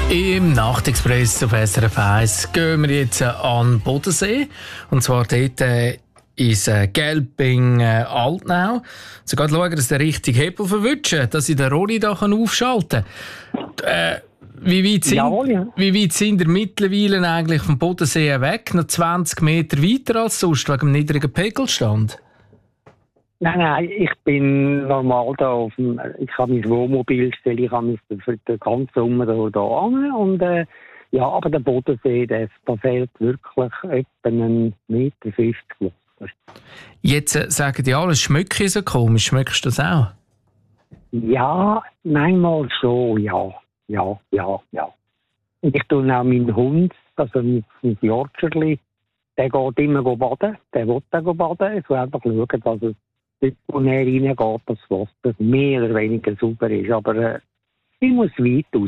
Im Nachtexpress auf SRF 1 gehen wir jetzt an den Bodensee. Und zwar dort ins Gelping-Altnau. So geht schauen, dass der richtige Hebel verwischen, dass ich den Rolli da aufschalten kann. Wie weit sind ihr mittlerweile eigentlich vom Bodensee weg? Noch 20 Meter weiter als sonst, wegen dem niedrigen Pegelstand? Nein, ich bin normal da ich habe mein Wohnmobil gestellt, ich habe für den ganzen Sommer da an und aber der Bodensee, da fehlt wirklich etwa 1,50 Meter Wasser. Jetzt sagen die alle, es schmeckt so komisch, schmeckst du das auch? Ja, manchmal schon, ja. Und ich tue auch meinen Hund, also mein Yorkscherli, der geht immer baden, der will baden, ich will einfach schauen, dass es dort, wo er reingeht, das Wasser mehr oder weniger sauber ist. Aber ich muss weit raus.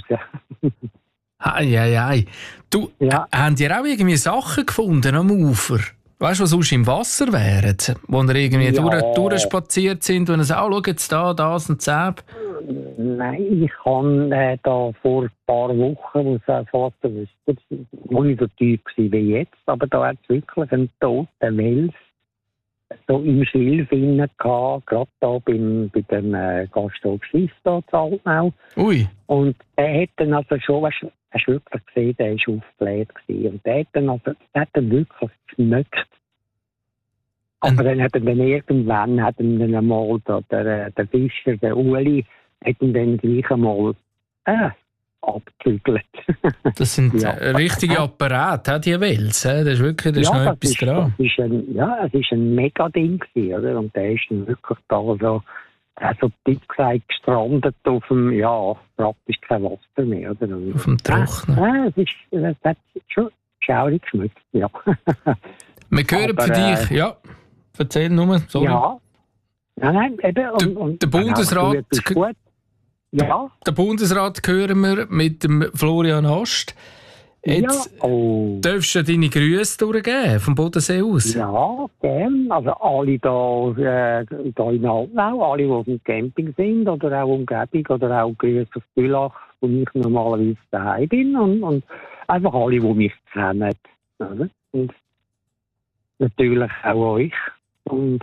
Ei. Du, habt ihr auch irgendwie Sachen gefunden am Ufer? Weißt du, was sonst im Wasser wären? Wo ihr irgendwie durchspaziert sind und sagen, schau jetzt da, das und das. Nein, ich habe da vor ein paar Wochen, wo ich nicht so tief war wie jetzt, aber da hat es wirklich einen toten Wels so im Schilf hinein gehabt, gerade da bei dem Gasthof Schliff da zu Altnau. Ui. Und der hat dann also schon, hast du wirklich gesehen, der war aufgebläht gewesen. Und der hat dann wirklich geschmeckt. Aber dann hat er dann irgendwann, dann einmal der Fischer, der Uli, hat ihn dann gleich einmal abgezügelt. Das sind richtige Apparate, die Wels. Das ist wirklich, da ist noch etwas dran. Es war ein Mega-Ding gewesen, oder? Und der ist dann wirklich da so dick gesagt, gestrandet auf dem, praktisch kein Wasser mehr, oder? Auf dem Trocknen. Es hat schon schaurig geschmeckt, ja. Wir hören für dich, erzähl nur, sorry. Ja. Nein, eben. Und der Bundesrat... Ja. Den Bundesrat hören wir mit dem Florian Ost. Jetzt darfst du deine Grüße durchgeben, vom Bodensee aus. Ja, gerne. Also alle da in Altnau, alle, die auf dem Camping sind oder auch Umgebung oder auch Grüße auf Bülach, wo ich normalerweise daheim bin und einfach alle, die mich kennen. Oder? Und natürlich auch euch vom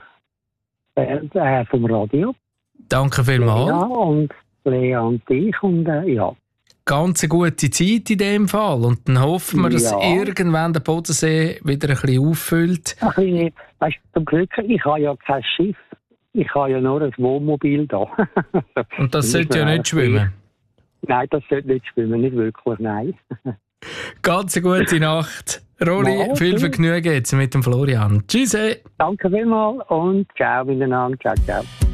Radio. Danke vielmals. Ja, und Lea und dich und Ganz eine gute Zeit in dem Fall. Und dann hoffen wir, dass irgendwann der Bodensee wieder ein bisschen auffüllt. Weißt du, zum Glück, ich habe ja kein Schiff. Ich habe ja nur ein Wohnmobil da. Und das sollte ja nicht schwimmen? Nein, das sollte nicht schwimmen, nicht wirklich, nein. Ganz eine gute Nacht. Rolli, viel Vergnügen jetzt mit dem Florian. Tschüss. Danke vielmals und ciao miteinander. Ciao.